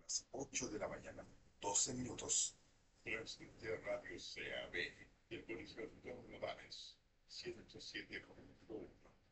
las 8 de la mañana, 12 minutos. Transmite Radio CAB, el Coliseo de Nogales, 187.1.